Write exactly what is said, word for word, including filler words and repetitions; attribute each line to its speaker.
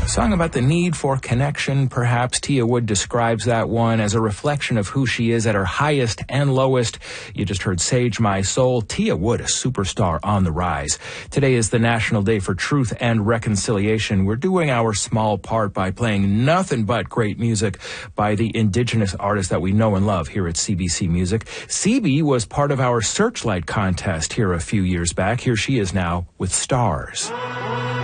Speaker 1: song about the need for connection. Perhaps Tia Wood describes that one as a reflection of who she is at her highest and lowest. You just heard Sage My Soul. Tia Wood, a superstar on the rise. Today is the National Day for Truth and Reconciliation. We're doing our small part by playing nothing but great music by the indigenous artists that we know and love here at C B C Music. C B was part of our Searchlight contest here a few years back. Here she is now with Stars.